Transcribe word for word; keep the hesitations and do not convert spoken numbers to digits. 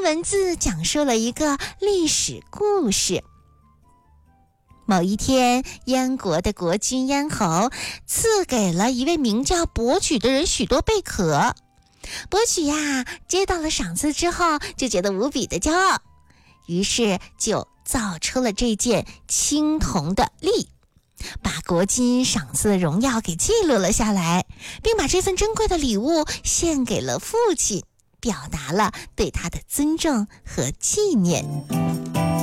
文字讲述了一个历史故事。某一天，燕国的国君燕侯赐给了一位名叫伯举的人许多贝壳。伯举呀，接到了赏赐之后，就觉得无比的骄傲，于是就造出了这件青铜的璧，把国君赏赐的荣耀给记录了下来，并把这份珍贵的礼物献给了父亲，表达了对他的尊重和纪念。